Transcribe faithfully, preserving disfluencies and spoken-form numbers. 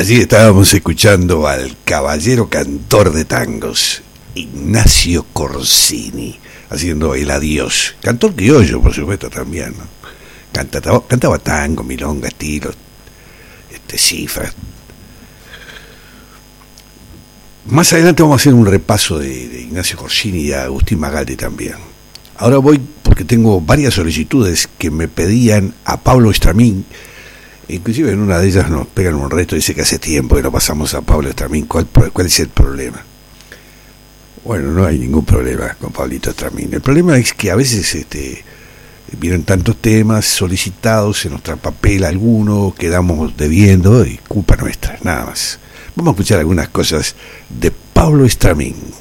Allí estábamos escuchando al caballero cantor de tangos, Ignacio Corsini, haciendo El Adiós. Cantor criollo, por supuesto, también, ¿no? Cantaba, cantaba tango, milonga, estilos, este, cifras. Más adelante vamos a hacer un repaso de, de Ignacio Corsini y de Agustín Magaldi también. Ahora voy porque tengo varias solicitudes que me pedían a Pablo Estramín. Inclusive en una de ellas nos pegan un reto, dice que hace tiempo que no pasamos a Pablo Estramín. ¿Cuál, cuál es el problema? Bueno, no hay ningún problema con Pablito Estramín. El problema es que a veces este, vienen tantos temas solicitados, se nos trapapela alguno, quedamos debiendo y culpa nuestra, nada más. Vamos a escuchar algunas cosas de Pablo Estramín.